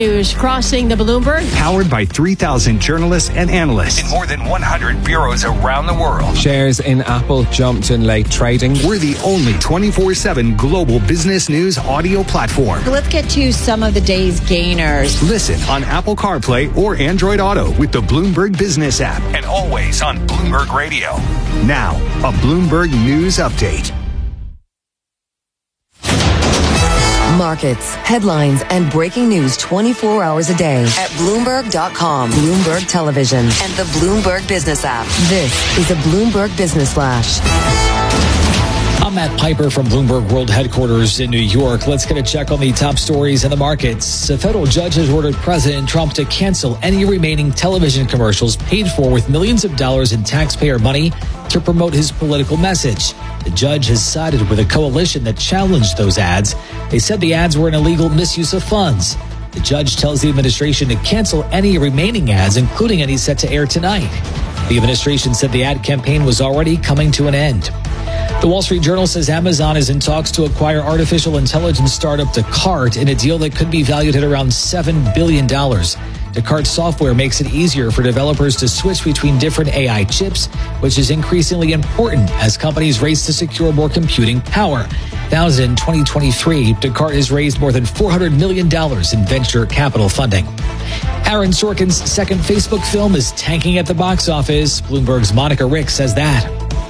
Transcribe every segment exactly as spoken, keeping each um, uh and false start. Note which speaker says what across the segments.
Speaker 1: News crossing the Bloomberg.
Speaker 2: Powered by three thousand journalists and analysts in more than one hundred bureaus around the world.
Speaker 3: Shares in Apple jumped in late trading.
Speaker 2: We're the only twenty-four seven global business news audio platform.
Speaker 4: Let's get to some of the day's gainers.
Speaker 2: Listen on Apple CarPlay or Android Auto with the Bloomberg Business app. And always on Bloomberg Radio. Now, a Bloomberg News Update.
Speaker 5: Markets, headlines, and breaking news twenty-four hours a day at Bloomberg dot com, Bloomberg Television, and the Bloomberg Business app. This is a Bloomberg Business Flash.
Speaker 6: I'm Matt Piper from Bloomberg World Headquarters in New York. Let's get a check on the top stories in the markets. A federal judge has ordered President Trump to cancel any remaining television commercials paid for with millions of dollars in taxpayer money to promote his political message. The judge has sided with a coalition that challenged those ads. They said the ads were an illegal misuse of funds. The judge tells the administration to cancel any remaining ads, including any set to air tonight. The administration said the ad campaign was already coming to an end. The Wall Street Journal says Amazon is in talks to acquire artificial intelligence startup Descartes in a deal that could be valued at around seven billion dollars. Descartes software makes it easier for developers to switch between different A I chips, which is increasingly important as companies race to secure more computing power. Founded in twenty twenty-three, Descartes has raised more than four hundred million dollars in venture capital funding. Aaron Sorkin's second Facebook film is tanking at the box office. Bloomberg's Monica Rick says that.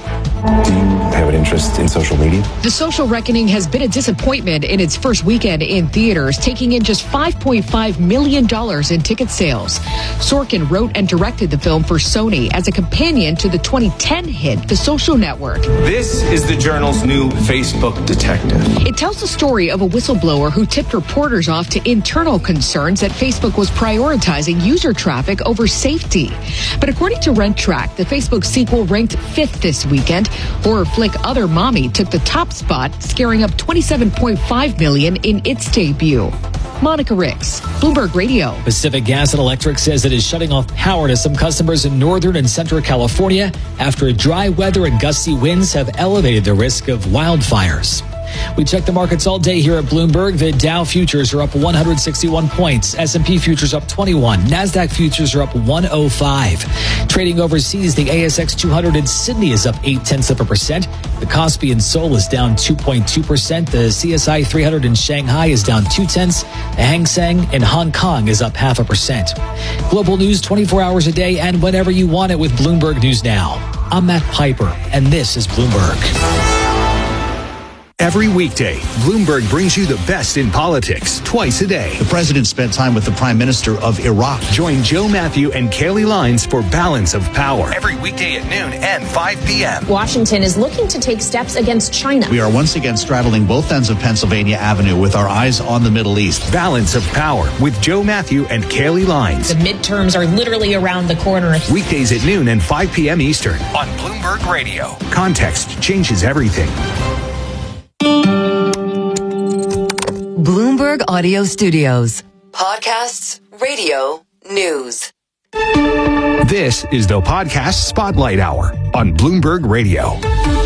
Speaker 7: Do you have an interest in social media?
Speaker 8: The Social Reckoning has been a disappointment in its first weekend in theaters, taking in just five point five million dollars in ticket sales. Sorkin wrote and directed the film for Sony as a companion to the twenty ten hit The Social Network.
Speaker 9: This is the Journal's new Facebook detective.
Speaker 8: It tells the story of a whistleblower who tipped reporters off to internal concerns that Facebook was prioritizing user traffic over safety. But according to Rent Track, the Facebook sequel ranked fifth this weekend. Horror flick Other Mommy took the top spot, scaring up twenty-seven point five million dollars in its debut. Monica Ricks, Bloomberg Radio.
Speaker 6: Pacific Gas and Electric says it is shutting off power to some customers in northern and central California after dry weather and gusty winds have elevated the risk of wildfires. We check the markets all day here at Bloomberg. The Dow futures are up one hundred sixty-one points. S and P futures up twenty-one. NASDAQ futures are up one oh five. Trading overseas, the A S X two hundred in Sydney is up eight tenths of a percent. The Kospi in Seoul is down two point two percent. The C S I three hundred in Shanghai is down two tenths. The Hang Seng in Hong Kong is up half a percent. Global news twenty-four hours a day and whenever you want it with Bloomberg News Now. I'm Matt Piper, and this is Bloomberg.
Speaker 2: Every weekday, Bloomberg brings you the best in politics twice a day.
Speaker 10: The president spent time with the prime minister of Iraq.
Speaker 2: Join Joe Matthew and Kaylee Lines for Balance of Power. Every weekday at noon and five p.m.
Speaker 11: Washington is looking to take steps against China.
Speaker 10: We are once again straddling both ends of Pennsylvania Avenue with our eyes on the Middle East.
Speaker 2: Balance of Power with Joe Matthew and Kaylee Lines.
Speaker 11: The midterms are literally around the corner.
Speaker 2: Weekdays at noon and five p.m. Eastern on Bloomberg Radio. Context changes everything.
Speaker 5: Bloomberg Audio Studios. Podcasts, radio, news.
Speaker 2: This is the Podcast Spotlight Hour on Bloomberg Radio.